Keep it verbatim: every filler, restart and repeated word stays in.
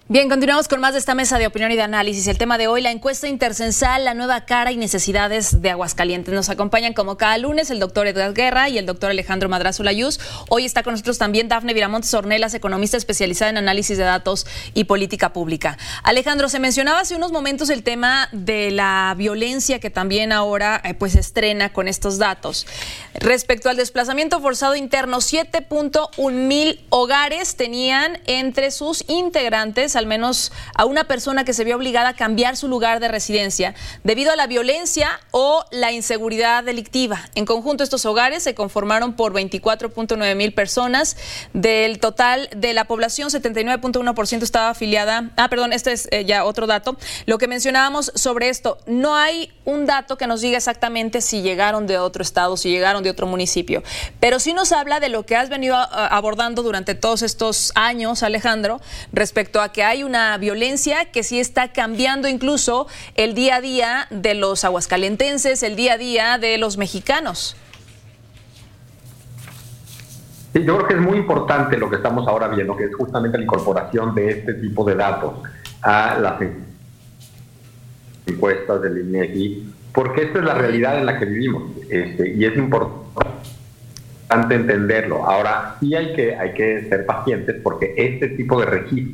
Bien, continuamos con más de esta mesa de opinión y de análisis. El tema de hoy, la encuesta intercensal, la nueva cara y necesidades de Aguascalientes. Nos acompañan como cada lunes el doctor Edgar Guerra y el doctor Alejandro Madrazo Layuz. Hoy está con nosotros también Dafne Viramontes Ornelas, economista especializada en análisis de datos y política pública. Alejandro, se mencionaba hace unos momentos el tema de la violencia que también ahora eh, pues estrena con estos datos. Respecto al desplazamiento forzado interno, siete punto uno mil hogares tenían entre sus integrantes al menos a una persona que se vio obligada a cambiar su lugar de residencia debido a la violencia o la inseguridad delictiva. En conjunto, estos hogares se conformaron por veinticuatro punto nueve mil personas. Del total de la población, setenta y nueve punto uno por ciento estaba afiliada. Ah, perdón, este es eh, ya otro dato. Lo que mencionábamos sobre esto, no hay un dato que nos diga exactamente si llegaron de otro estado, si llegaron de otro municipio, pero sí nos habla de lo que has venido abordando durante todos estos años, Alejandro, respecto a que hay una violencia que sí está cambiando incluso el día a día de los aguascalentenses, el día a día de los mexicanos. Sí, yo creo que es muy importante lo que estamos ahora viendo, que es justamente la incorporación de este tipo de datos a las encuestas del INEGI, porque esta es la realidad en la que vivimos, este, y es importante entenderlo. Ahora, sí hay que, hay que ser pacientes porque este tipo de registros